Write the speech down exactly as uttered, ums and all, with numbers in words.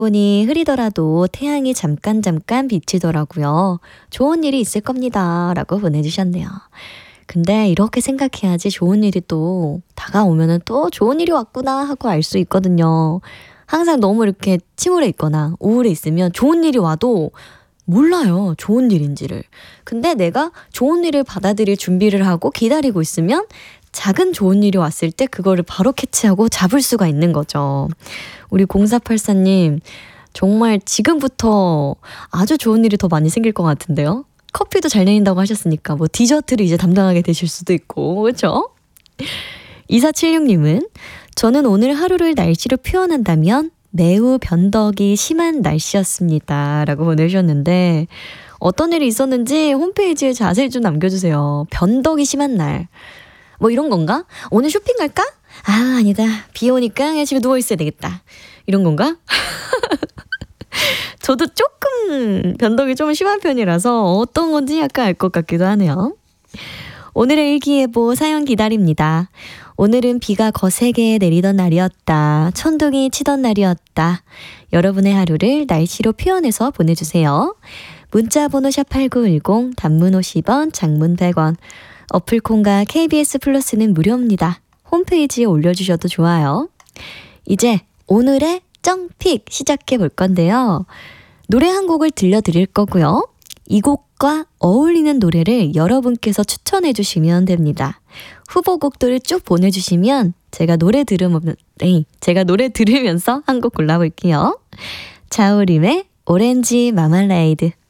기분이 흐리더라도 태양이 잠깐 잠깐 비치더라고요. 좋은 일이 있을 겁니다. 라고 보내주셨네요. 근데 이렇게 생각해야지 좋은 일이 또 다가오면은 또 좋은 일이 왔구나 하고 알 수 있거든요. 항상 너무 이렇게 침울해 있거나 우울해 있으면 좋은 일이 와도 몰라요. 좋은 일인지를. 근데 내가 좋은 일을 받아들일 준비를 하고 기다리고 있으면 작은 좋은 일이 왔을 때 그거를 바로 캐치하고 잡을 수가 있는 거죠. 우리 공사팔사님 정말 지금부터 아주 좋은 일이 더 많이 생길 것 같은데요. 커피도 잘 내린다고 하셨으니까 뭐 디저트를 이제 담당하게 되실 수도 있고 그렇죠? 이사칠육님은 저는 오늘 하루를 날씨로 표현한다면 매우 변덕이 심한 날씨였습니다. 라고 보내주셨는데 어떤 일이 있었는지 홈페이지에 자세히 좀 남겨주세요. 변덕이 심한 날. 뭐 이런 건가? 오늘 쇼핑 갈까? 아 아니다. 비 오니까 그냥 집에 누워있어야 되겠다. 이런 건가? 저도 조금 변덕이 좀 심한 편이라서 어떤 건지 약간 알 것 같기도 하네요. 오늘의 일기예보 사연 기다립니다. 오늘은 비가 거세게 내리던 날이었다. 천둥이 치던 날이었다. 여러분의 하루를 날씨로 표현해서 보내주세요. 문자번호 샵팔구일공, 단문 오십 원, 장문 백 원. 어플콘과 케이비에스 플러스는 무료입니다. 홈페이지에 올려주셔도 좋아요. 이제 오늘의 정픽 시작해 볼 건데요. 노래 한 곡을 들려드릴 거고요. 이 곡과 어울리는 노래를 여러분께서 추천해 주시면 됩니다. 후보곡들을 쭉 보내주시면 제가 노래 들으면, 네, 제가 노래 들으면서 한 곡 골라볼게요. 자우림의 오렌지 마말레이드.